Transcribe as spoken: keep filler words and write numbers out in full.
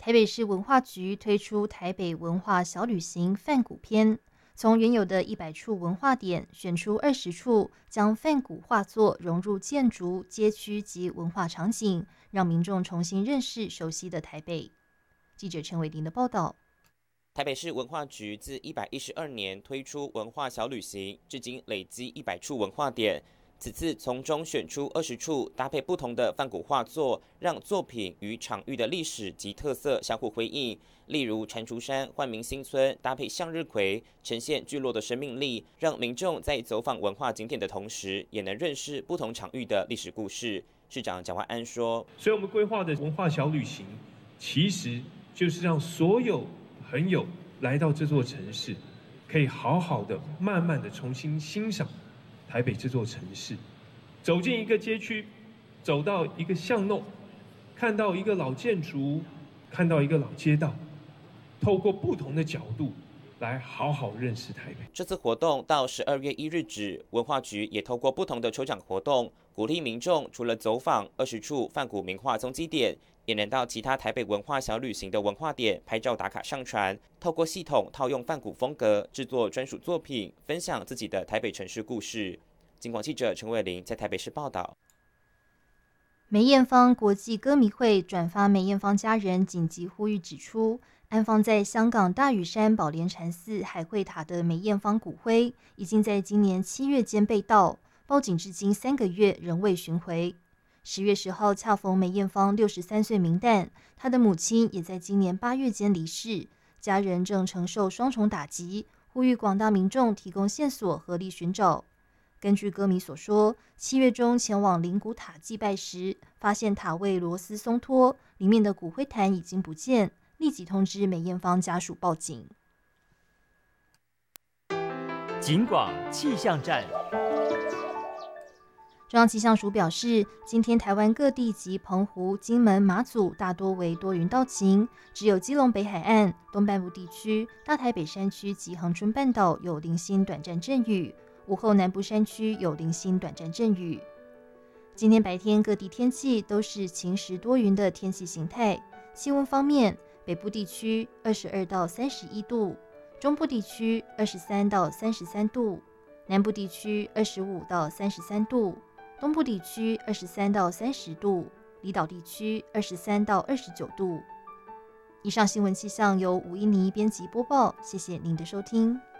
台北市文化局推出台北文化小旅行梵谷篇，从原有的一百处文化点选出二十处，将梵谷画作融入建筑、街区及文化场景，让民众重新认识熟悉的台北。记者陈伟林的报道。 台北市文化局自一百一十二年推出文化小旅行，至今累积一百处文化点。此次从中选出二十处，搭配不同的梵谷画作，让作品与场域的历史及特色相互辉映。例如蟾蜍山焕明新村搭配向日葵，呈现聚落的生命力，让民众在走访文化景点的同时，也能认识不同场域的历史故事。市长蒋万安说：“ 所以我们规划的文化小旅行，其实就是让所有朋友来到这座城市，可以好好的、慢慢的重新欣赏台北这座城市，走进一个街区，走到一个巷弄，看到一个老建筑，看到一个老街道，透过不同的角度来好好认识台北。” 这次活动到十二月一日止，文化局也透过不同的抽奖活动，鼓励民众除了走访二十处梵谷名画踪迹点，也能到其他台北文化小旅行的文化点拍照打卡上传，透过系统套用梵谷风格制作专属作品，分享自己的台北城市故事。警广记者陈伟玲在台北市报道。 梅艳芳国际歌迷会转发梅艳芳家人紧急呼吁，指出安放在香港大屿山宝莲禅寺海会塔的梅艳芳骨灰，已经在今年七月间被盗，报警至今三个月仍未寻回。十月十号恰逢梅艳芳六十三岁冥诞，她的母亲也在今年八月间离世，家人正承受双重打击，呼吁广大民众提供线索，合力寻找。根据歌迷所说，七月中前往灵骨塔祭拜时，发现塔位螺丝松脱，里面的骨灰坛已经不见，立即通知梅艳芳家属报警。 警广气象站。 中央气象署表示，今天台湾各地及澎湖、金门、马祖大多为多云到晴，只有基隆北海岸、东半部地区、大台北山区及恒春半岛有零星短暂阵雨，午后南部山区有零星短暂阵雨。今天白天各地天气都是晴时多云的天气形态。气温方面，北部地区二十二到三十一度，中部地区二十三到三十三度，南部地区二十五到三十三度，东部地区二十三到三十度，离岛地区二十三到二十九度。以上新闻气象由吴依妮编辑播报，谢谢您的收听。